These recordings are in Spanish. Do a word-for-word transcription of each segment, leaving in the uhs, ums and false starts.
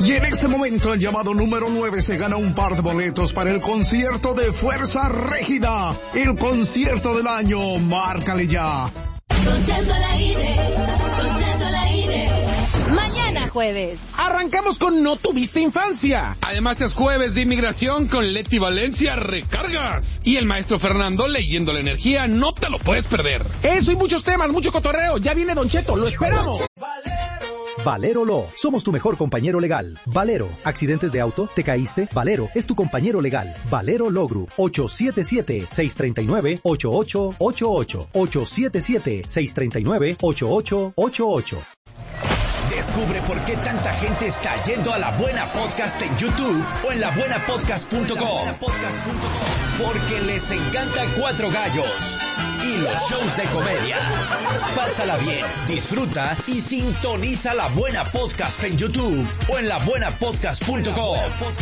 Y en este momento el llamado número nueve se gana un par de boletos para el concierto de Fuerza Régida, el concierto del año. Márcale ya. Don Cheto al aire, Don Cheto al aire. Mañana jueves. Arrancamos con No Tuviste Infancia. Además es jueves de inmigración con Leti Valencia Recargas. Y el maestro Fernando leyendo la energía, no te lo puedes perder. Eso y muchos temas, mucho cotorreo. Ya viene Don Cheto, lo esperamos. Valero Law, somos tu mejor compañero legal. Valero, accidentes de auto, te caíste, Valero es tu compañero legal. Valero Law Group, ocho siete siete, seis tres nueve, ocho ocho ocho ocho, ocho siete siete, seis tres nueve, ocho ocho ocho ocho. Descubre por qué tanta gente está yendo a La Buena Podcast en YouTube o en la buena podcast punto com. Porque les encanta Cuatro Gallos y los shows de comedia. Pásala bien, disfruta y sintoniza La Buena Podcast en YouTube o en la buena podcast punto com.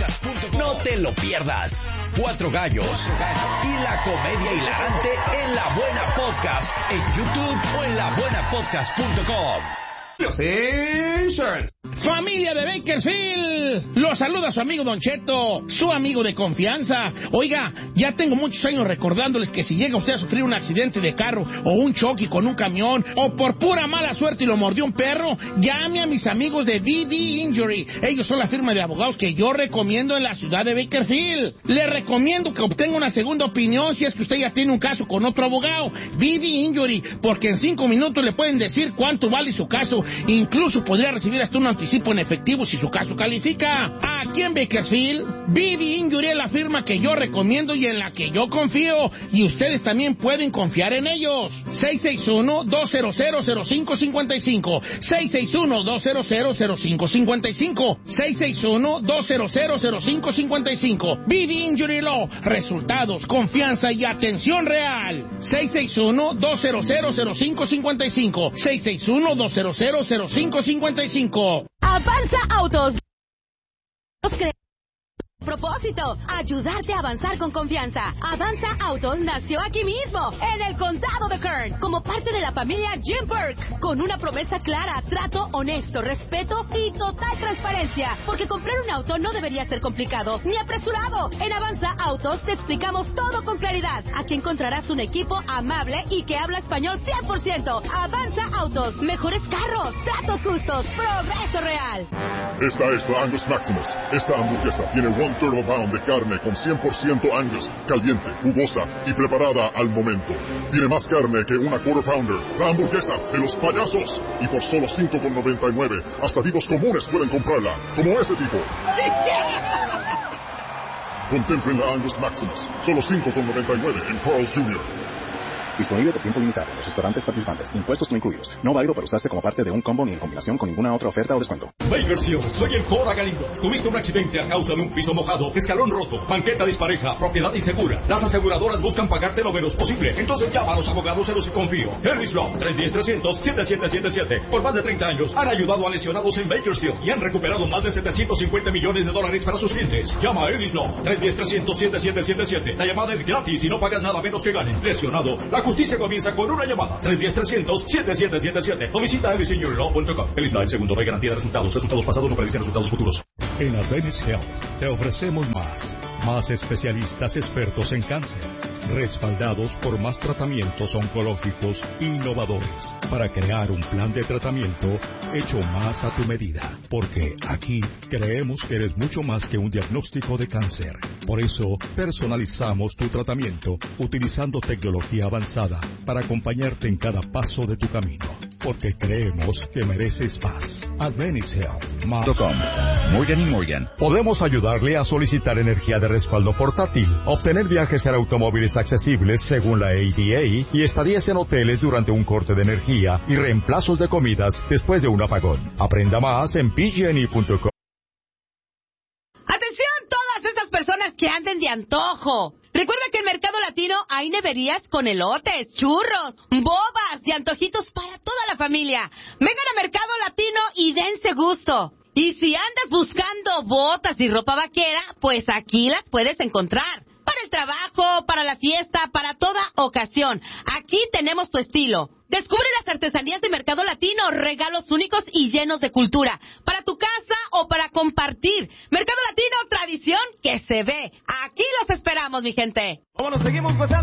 No te lo pierdas. Cuatro Gallos y la comedia hilarante en La Buena Podcast en YouTube o en la buena podcast punto com. Los Insurance. Familia de Bakersfield, los saluda su amigo Don Cheto, su amigo de confianza. Oiga, ya tengo muchos años recordándoles que si llega usted a sufrir un accidente de carro o un choque con un camión o por pura mala suerte y lo mordió un perro, llame a mis amigos de V D Injury. Ellos son la firma de abogados que yo recomiendo en la ciudad de Bakersfield. Le recomiendo que obtenga una segunda opinión si es que usted ya tiene un caso con otro abogado. V D Injury, porque en cinco minutos le pueden decir cuánto vale su caso. Incluso podría recibir hasta un anticipo en efectivo si su caso califica. Aquí en Bakersfield, V D Injury es la firma que yo recomiendo y en la que yo confío. Y ustedes también pueden confiar en ellos. seis seis uno, dos cero cero, cero cinco cinco cinco. seis seis uno, dos cero cero, cero cinco cinco cinco. seis seis uno, dos cero cero, cero cinco cinco cinco. V D Injury Law. Resultados, confianza y atención real. seis seis uno, dos cero cero, cero cinco cinco cinco. seis seis uno, dos cero cero, cero cinco cinco cinco. Avanza Autos. Propósito, ayudarte a avanzar con confianza. Avanza Autos nació aquí mismo, en el condado de Kern, como parte de la familia Jim Burke, con una promesa clara, trato honesto, respeto y total transparencia, porque comprar un auto no debería ser complicado ni apresurado. En Avanza Autos te explicamos todo con claridad. Aquí encontrarás un equipo amable y que habla español cien por ciento. Avanza Autos, mejores carros, tratos justos, progreso real. Esta es la Angus Maximus. Esta hamburguesa tiene one turbo pound de carne con cien por ciento Angus, caliente, jugosa y preparada al momento. Tiene más carne que una quarter pounder. La hamburguesa de los payasos. Y por solo cinco con noventa y nueve, hasta tipos comunes pueden comprarla, como ese tipo. Contemplen la Angus Maximus, solo cinco con noventa y nueve en Carl's junior Disponible por tiempo limitado en los restaurantes participantes. Impuestos no incluidos. No válido para usarse como parte de un combo ni en combinación con ninguna otra oferta o descuento. Bakersfield, soy el Cora Galindo. Tuviste un accidente a causa de un piso mojado, escalón roto, banqueta dispareja, propiedad insegura. Las aseguradoras buscan pagarte lo menos posible. Entonces llama a los abogados en los que confío. Henry's Law, tres uno cero, tres cero cero, siete siete siete siete. Por más de treinta años han ayudado a lesionados en Bakersfield y han recuperado más de setecientos cincuenta millones de dólares para sus clientes. Llama a Henry's Law, tres uno cero, tres cero cero, siete siete siete siete. La llamada es gratis y no pagas nada menos que ganen. Lesionado, la justicia comienza con una llamada. tres uno cero, tres cero cero, siete siete siete siete. O visita henry senior law punto com. Henry's Law, el segundo, no hay garantía de resultados. Resultados pasados no predicen resultados futuros. En Adventist Health te ofrecemos más. Más especialistas expertos en cáncer, respaldados por más tratamientos oncológicos innovadores, para crear un plan de tratamiento hecho más a tu medida. Porque aquí creemos que eres mucho más que un diagnóstico de cáncer. Por eso, personalizamos tu tratamiento utilizando tecnología avanzada para acompañarte en cada paso de tu camino. Porque creemos que mereces más. Adventist Health. Más. Morgan y Morgan. Podemos ayudarle a solicitar energía de respaldo portátil, obtener viajes en automóviles accesibles según la A D A y estadías en hoteles durante un corte de energía y reemplazos de comidas después de un apagón. Aprenda más en P G and E punto com. ¡Atención todas estas personas que anden de antojo! Recuerda que en Mercado Latino hay neverías con elotes, churros, bobas y antojitos para toda la familia. Vengan a Mercado Latino y dense gusto. Y si andas buscando botas y ropa vaquera, pues aquí las puedes encontrar. Para el trabajo, para la fiesta, para toda ocasión. Aquí tenemos tu estilo. Descubre las artesanías de Mercado Latino, regalos únicos y llenos de cultura. Para tu casa o para compartir Mercado Latino, tradición que se ve. Aquí los esperamos, mi gente. Vámonos, seguimos gozando.